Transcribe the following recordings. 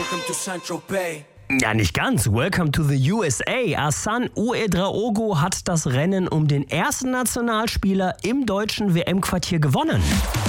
Welcome to Saint-Tropez. Ja, nicht ganz. Welcome to the USA. Hassan Ouedraogo hat das Rennen um den ersten Nationalspieler im deutschen WM-Quartier gewonnen.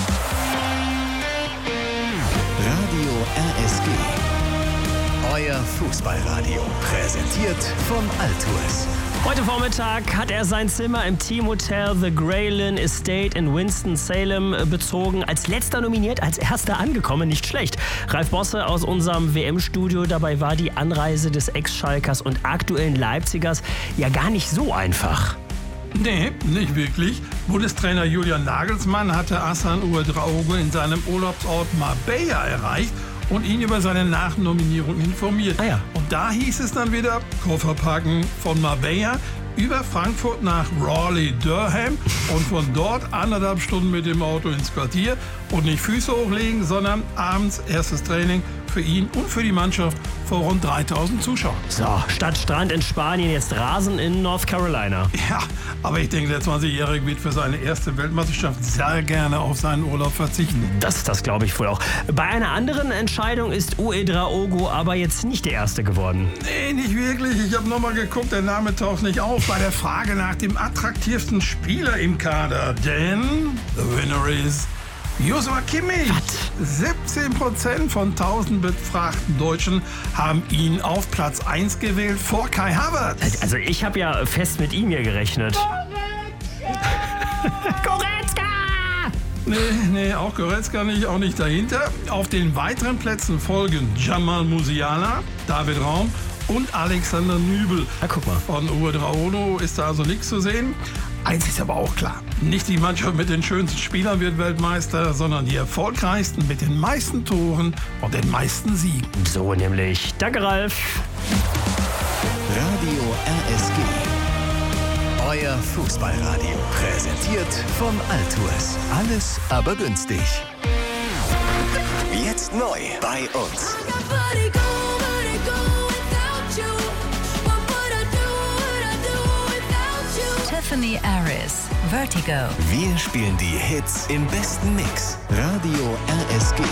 Radio RSG. Euer Fußballradio. Präsentiert von Altours. Heute Vormittag hat er sein Zimmer im Teamhotel The Graylin Estate in Winston-Salem bezogen. Als letzter nominiert, als erster angekommen, nicht schlecht. Ralf Bosse aus unserem WM-Studio. Dabei war die Anreise des Ex-Schalkers und aktuellen Leipzigers ja gar nicht so einfach. Nee, nicht wirklich. Bundestrainer Julian Nagelsmann hatte Hassan Ouedraogo in seinem Urlaubsort Marbella erreicht und ihn über seine Nachnominierung informiert. Ah ja. Und da hieß es dann wieder, Koffer packen von Marbella über Frankfurt nach Raleigh-Durham und von dort 1,5 Stunden mit dem Auto ins Quartier und nicht Füße hochlegen, sondern abends erstes Training für ihn und für die Mannschaft vor rund 3000 Zuschauern. So, statt Strand in Spanien jetzt Rasen in North Carolina. Ja, aber ich denke, der 20-Jährige wird für seine erste Weltmeisterschaft sehr gerne auf seinen Urlaub verzichten. Das glaube ich wohl auch. Bei einer anderen Entscheidung ist Ouedraogo aber jetzt nicht der Erste geworden. Nee, nicht wirklich. Ich habe nochmal geguckt, der Name taucht nicht auf bei der Frage nach dem attraktivsten Spieler im Kader. Denn the winner is Joshua Kimmich. 17% von 1000 befragten Deutschen haben ihn auf Platz 1 gewählt vor Kai Havertz. Also ich habe ja fest mit ihm hier gerechnet. Goretzka! Nee, auch Goretzka nicht, auch nicht dahinter. Auf den weiteren Plätzen folgen Jamal Musiala, David Raum und Alexander Nübel. Na, guck mal. Von Ouedraogo ist da also nichts zu sehen. Eins ist aber auch klar. Nicht die Mannschaft mit den schönsten Spielern wird Weltmeister, sondern die erfolgreichsten mit den meisten Toren und den meisten Siegen. So nämlich. Danke, Ralf. Radio RSG. Euer Fußballradio. Präsentiert von Altours. Alles aber günstig. Jetzt neu bei uns. Tiffany Aris, Vertigo. Wir spielen die Hits im besten Mix. Radio RSG.